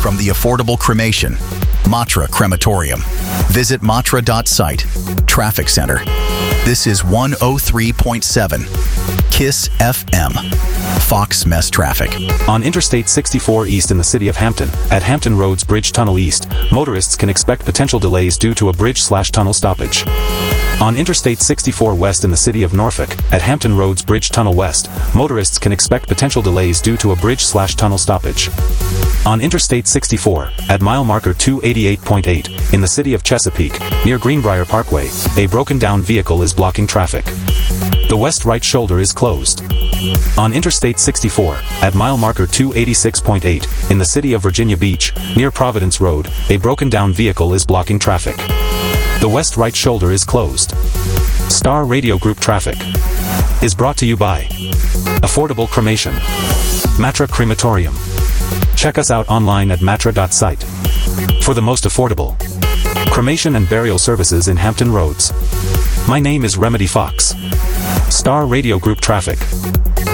from the affordable cremation, Matra Crematorium. Visit matra.site. Traffic Center. This is 103.7 KISS FM. Fox Mess Traffic. On Interstate 64 East in the city of Hampton, at Hampton Roads Bridge Tunnel East, motorists can expect potential delays due to a bridge/tunnel stoppage. On Interstate 64 West in the city of Norfolk, at Hampton Roads Bridge Tunnel West, motorists can expect potential delays due to a bridge/tunnel stoppage. On Interstate 64, at mile marker 288.8, in the city of Chesapeake, near Greenbrier Parkway, a broken-down vehicle is blocking traffic. The west right shoulder is closed. On Interstate 64, at mile marker 286.8, in the city of Virginia Beach, near Providence Road, a broken-down vehicle is blocking traffic. The west right shoulder is closed. Star Radio Group Traffic is brought to you by Affordable Cremation, Matra Crematorium. Check us out online at matra.site for the most affordable cremation and burial services in Hampton Roads. My name is Remedy Fox. Star Radio Group Traffic.